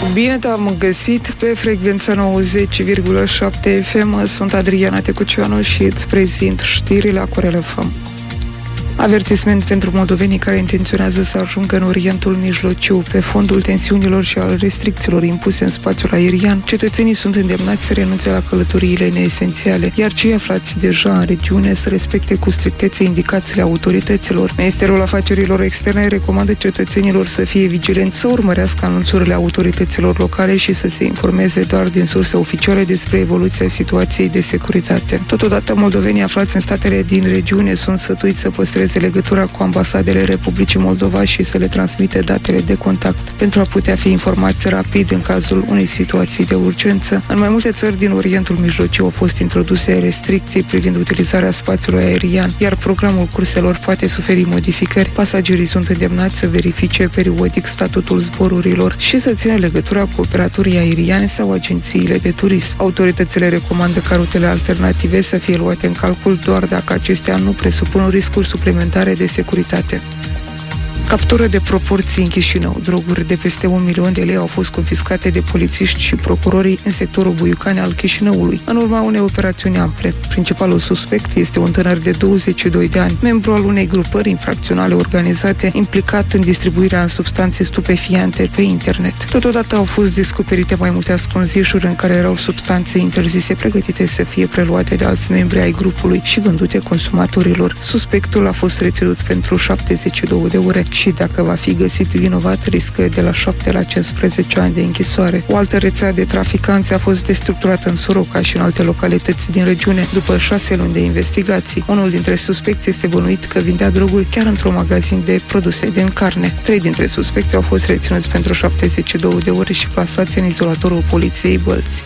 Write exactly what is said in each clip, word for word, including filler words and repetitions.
Bine te-am găsit pe frecvența nouăzeci virgulă șapte F M. Sunt Adriana Tecucioanu și îți prezint știrile Acorel F M. Avertisment pentru moldovenii care intenționează să ajungă în Orientul Mijlociu. Pe fondul tensiunilor și al restricțiilor impuse în spațiul aerian, cetățenii sunt îndemnați să renunțe la călătoriile neesențiale, iar cei aflați deja în regiune să respecte cu strictețe indicațiile autorităților. Ministerul Afacerilor Externe recomandă cetățenilor să fie vigilenți, să urmărească anunțurile autorităților locale și să se informeze doar din surse oficiale despre evoluția situației de securitate. Totodată, moldovenii aflați în statele din regiune sunt sfătuiți să păstreze legătura cu ambasadele Republicii Moldova și să le transmite datele de contact pentru a putea fi informați rapid în cazul unei situații de urgență. În mai multe țări din Orientul Mijlociu au fost introduse restricții privind utilizarea spațiului aerian, iar programul curselor poate suferi modificări. Pasagerii sunt îndemnați să verifice periodic statutul zborurilor și să țină legătura cu operatorii aeriani sau agențiile de turism. Autoritățile recomandă ca rutele alternative să fie luate în calcul doar dacă acestea nu presupun riscuri suplimentare de securitate. Captură de proporții în Chișinău. Droguri de peste un milion de lei au fost confiscate de polițiști și procurorii în sectorul buiucane al Chișinăului, în urma unei operațiuni ample. Principalul suspect este un tânăr de douăzeci și doi de ani, membru al unei grupări infracționale organizate, implicat în distribuirea în substanțe stupefiante pe internet. Totodată au fost descoperite mai multe ascunzișuri în care erau substanțe interzise pregătite să fie preluate de alți membri ai grupului și vândute consumatorilor. Suspectul a fost reținut pentru șaptezeci și două de ore și, dacă va fi găsit vinovat, riscă de la șapte la cincisprezece ani de închisoare. O altă rețea de traficanți a fost destructurată în Soroca și în alte localități din regiune după șase luni de investigații. Unul dintre suspecți este bănuit că vindea droguri chiar într-un magazin de produse din carne. Trei dintre suspecți au fost reținuți pentru șaptezeci și două de ore și plasați în izolatorul poliției Bălți.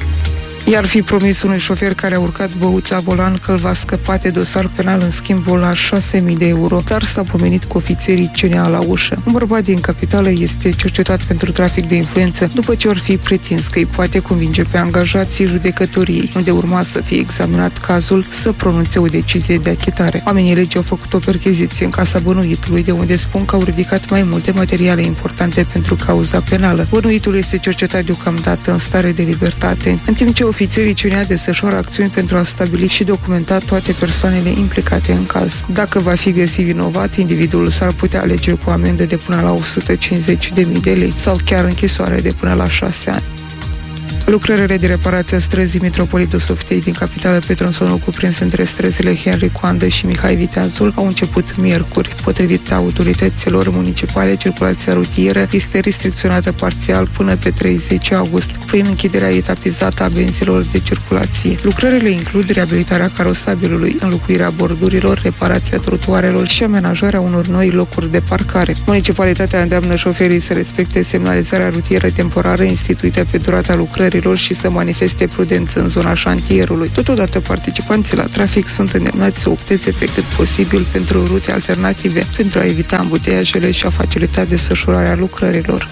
I-ar fi promis unui șofer care a urcat băut la volan că îl va scăpa de dosar penal în schimbul la șase mii de euro, dar s-a pomenit cu ofițerii C N A la ușă. Un bărbat din capitală este cercetat pentru trafic de influență după ce or fi pretins că îi poate convinge pe angajații judecătoriei, unde urma să fie examinat cazul, să pronunțe o decizie de achitare. Oamenii legii au făcut o percheziție în casa bănuitului, de unde spun că au ridicat mai multe materiale importante pentru cauza penală. Bănuitul este cercetat deocamdată în stare de libertate, în timp ce ofițerii C N A desfășoară acțiuni pentru a stabili și documenta toate persoanele implicate în caz. Dacă va fi găsit vinovat, individul s-ar putea alege cu amendă de până la o sută cincizeci de mii de lei sau chiar închisoare de până la șase ani. Lucrările de reparație a străzii Mitropolitul Softei din capitală pe tronsonul cuprins între străzile Henri Coandă și Mihai Viteazul au început miercuri. Potrivit autorităților municipale, circulația rutieră este restricționată parțial până pe treizeci august, prin închiderea etapizată a benzilor de circulație. Lucrările includ reabilitarea carosabilului, înlocuirea bordurilor, reparația trotuarelor și amenajarea unor noi locuri de parcare. Municipalitatea îndeamnă șoferii să respecte semnalizarea rutieră temporară instituită pe durata lucrării și să manifeste prudență în zona șantierului. Totodată, participanții la trafic sunt îndemnați să opteze pe cât posibil pentru rute alternative, pentru a evita ambuteiajele și a facilita desfășurarea lucrărilor.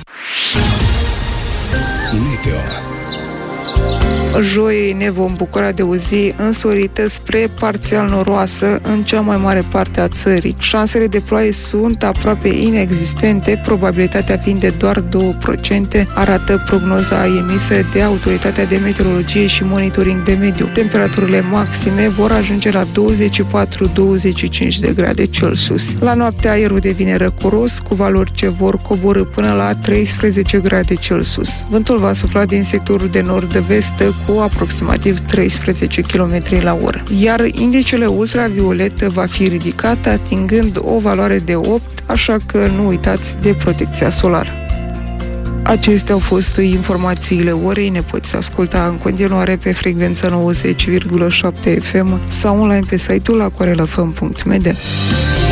Meteo. Joi ne vom bucura de o zi însorită spre parțial noroasă în cea mai mare parte a țării. Șansele de ploaie sunt aproape inexistente, probabilitatea fiind de doar două la sută, arată prognoza emisă de Autoritatea de Meteorologie și Monitoring de Mediu. Temperaturile maxime vor ajunge la douăzeci și patru - douăzeci și cinci de grade Celsius. La noapte aerul devine răcoros, cu valori ce vor coborî până la treisprezece grade Celsius. Vântul va sufla din sectorul de nord-vest cu aproximativ treisprezece kilometri la oră. Iar indicele ultraviolet va fi ridicat, atingând o valoare de opt, așa că nu uitați de protecția solară. Acestea au fost informațiile orei. Ne poți asculta în continuare pe frecvența nouăzeci virgulă șapte F M sau online pe site-ul acorel f m punct m d.